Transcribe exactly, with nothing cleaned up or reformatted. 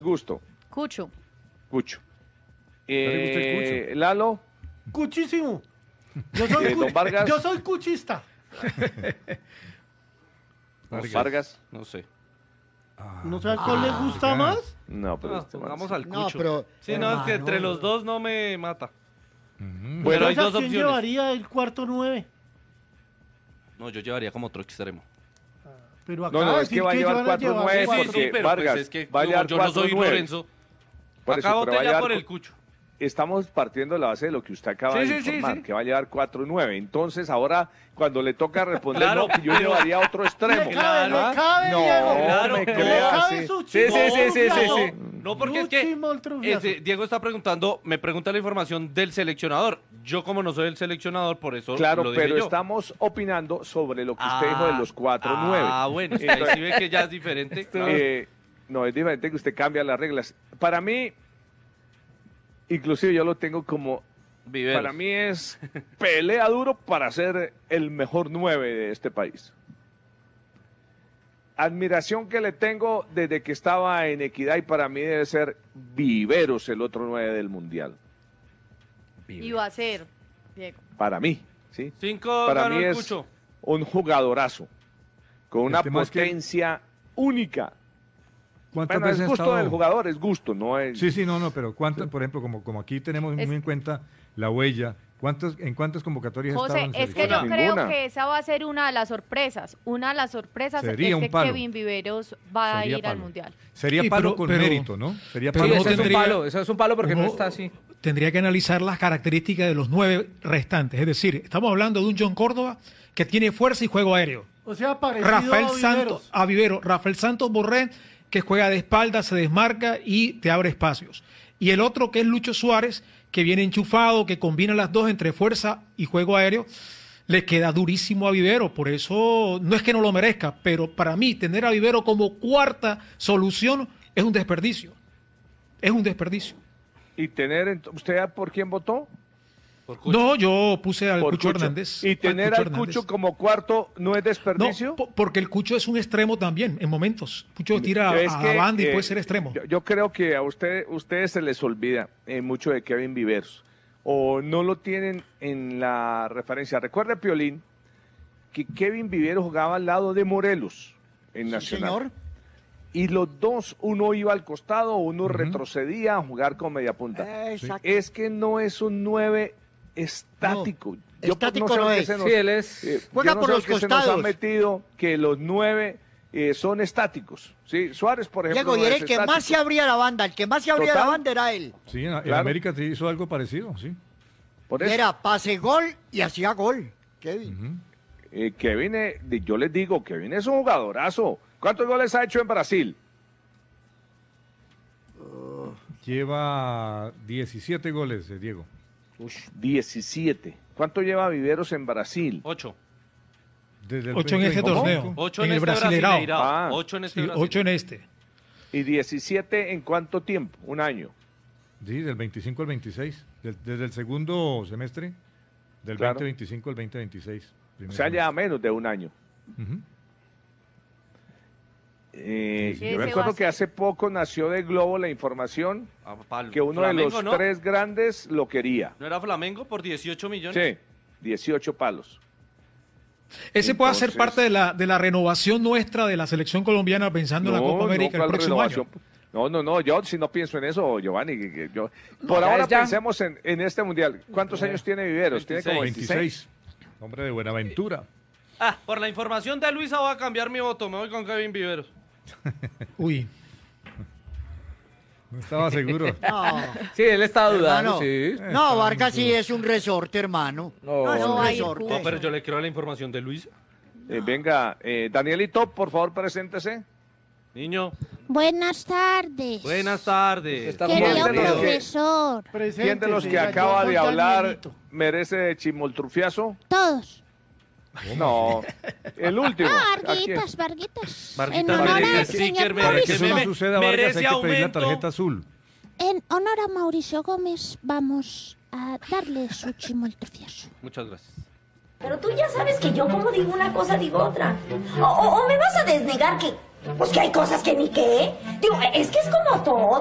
Gusto. Cucho. Cucho. ¿No le gusta el Eh, cucho? Lalo. Cuchísimo. Yo soy, Eh, cu- don Vargas. yo soy cuchista. Vargas. Vargas. No sé. ¿No sabes cuál le gusta Vargas. más? No, pero Ah, este man pongamos sí. al No, Cucho. pero- Sí, no, es que hermano. entre los dos no me mata. Ujú. Bueno, hay Entonces, ¿a dos quién opciones. llevaría el cuarto nueve? No, yo llevaría como otro extremo. Pero No, acá no, es decir que va a llevar van cuatro llevar nueve Sí, sí, porque sí, pero Vargas pues es que va a como llevar yo no cuatro soy nueve. Lorenzo. Por eso, Acá pero voté va a ya llevar por cu- el Cucho. Estamos partiendo de la base de lo que usted acaba Sí, de sí, sí, informar, sí. que va a llevar cuatro nueve. Entonces, ahora, cuando le toca responder, Claro, no, que yo pero- llevaría otro extremo. Le cabe, Claro. le cabe, No, Diego. claro, me no. Le crea, cabe sí. su Sí, sí, chico sí, sí, sí, trufiazo. sí. No, porque es que Último trufiazo. ese- Diego está preguntando, me pregunta la información del seleccionador. Yo como no soy el seleccionador, por eso Claro, lo dije pero yo. estamos opinando sobre lo que usted Ah, dijo de los cuatro nueve. Ah, bueno, es que ahí sí ve que ya es diferente. claro. Eh, no, es diferente que usted cambia las reglas. Para mí, inclusive yo lo tengo como, Viveros. para mí es pelea duro para ser el mejor nueve de este país. Admiración que le tengo desde que estaba en Equidad y para mí debe ser Viveros el otro nueve del Mundial. Y va a ser, Diego. Para mí, ¿sí? Cinco Para ganó mí el es Cucho. un jugadorazo, con una El tema es que- potencia única. ¿Cuántas Bueno, es veces ha gusto estado- del jugador, es gusto, no es... Sí, sí, no, no, pero ¿cuántas, por ejemplo, como, como aquí tenemos muy Es- en cuenta la huella, ¿cuántas, ¿en cuántas convocatorias ha José, estado en es que yo selección? Ninguna. creo que esa va a ser una de las sorpresas. Una de las sorpresas Sería es un que palo. Kevin Viveros va a Sería ir al palo. Mundial. Sería Sí, palo pero- con pero- mérito, ¿no? Sería pero palo no con eso es un tendría- palo, eso es un palo porque no Uno está así. Tendría que analizar las características de los nueve restantes. Es decir, estamos hablando de un John Córdoba que tiene fuerza y juego aéreo. O sea, parecido Rafael a Santos, Viveros. a Vivero, Rafael Santos Borré, que juega de espalda, se desmarca y te abre espacios. Y el otro que es Lucho Suárez, que viene enchufado, que combina las dos entre fuerza y juego aéreo, le queda durísimo a Vivero. Por eso no es que no lo merezca, pero para mí tener a Vivero como cuarta solución es un desperdicio. Es un desperdicio. Y tener, ent- ¿usted por quién votó? Por Cucho. No, yo puse al Por Cucho, Cucho. Hernández. Y tener al Hernández. Cucho como cuarto no es No, desperdicio. po- porque el Cucho es un extremo también, en momentos. Cucho tira Es a que, banda y eh, puede ser extremo. Yo, yo creo que a usted, ustedes se les olvida eh, mucho de Kevin Viveros. O no lo tienen en la referencia. Recuerde, Piolín, que Kevin Viveros jugaba al lado de Morelos en Sí, Nacional. señor. Y los dos, uno iba al costado, uno retrocedía a jugar con media punta. Eh, exacto. Es que no es un nueve estático. Yo estático sé no por qué es. se nos- Sí, él es... eh, Juega yo no por sé los qué se nos ha costados. metido que los nueve eh, son estáticos. Sí, Suárez, por ejemplo, Diego, y no era es el que más estático. se abría la banda, el que más se abría Total. la banda era él. Sí, en, en Claro. América se hizo algo parecido, sí. Por Y eso, era pase gol y hacía gol. Kevin. Ujú. eh, Kevin, eh, de- yo les digo, Kevin es un jugadorazo. ¿Cuántos goles ha hecho en Brasil? Lleva diecisiete goles, eh, Diego. diecisiete. ¿Cuánto lleva Viveros en Brasil? Ocho. Desde el Ocho en este veinte veinticinco. torneo. Ocho En en, el este Brasileirao. Brasileirao. Ah. Ocho en este Sí, Brasileirao. ocho en este. ¿Y diecisiete en cuánto tiempo? Un año. Sí, del veinticinco al veintiséis. Del- desde el segundo semestre, del Claro. veinte veinticinco al veinte veintiséis. O sea, ya menos de un año. Ujú. Eh, Sí, yo me ese acuerdo va a que hace poco nació de Globo la información Ah, palo. que uno de Flamengo, los ¿no? tres grandes lo quería. ¿No era Flamengo por dieciocho millones? Sí, dieciocho palos. Ese puede ser Entonces- parte de la, de la renovación nuestra de la selección colombiana pensando en la Copa América el ¿cuál próximo renovación? año. No, no, no, yo si no pienso en eso, Giovanni. que- que yo, por ya ahora es ya. pensemos en, en este mundial. ¿Cuántos años tiene Viveros? Tiene como veintiséis. veintiséis. Hombre de Buenaventura. Ah, por la información de Luisa voy a cambiar mi voto. Me voy con Kevin Viveros. Uy, No estaba seguro. No, Sí, él estaba dudando, hermano. sí. No, Vargas sí es un resorte, hermano. No, es un no, ahí el resorte. cubo. No, pero yo le creo a la información de Luisa. Eh, venga, eh, Danielito, por favor, preséntese. Niño, Buenas tardes. buenas tardes. Está ¿Quién Querido de los que- profesor, ¿Quién de los que Preséntese, acaba yo soy de hablar Danielito. merece chimoltrufiazo? todos. No, el último. Ah, ¿A quién? Varguitas, Varguitas. Varguitas en honor merece al sticker, señor merece Para que eso no meme, Mauricio, suceda, Vargas, merece hay que pedir la aumento. tarjeta azul. en honor a Mauricio Gómez, vamos a darle su chimoltrufioso. Muchas gracias. Pero tú ya sabes que yo como digo una cosa, digo otra. O, o- o me vas a desnegar que Pues que hay cosas que ni qué. Digo, es que es como todo.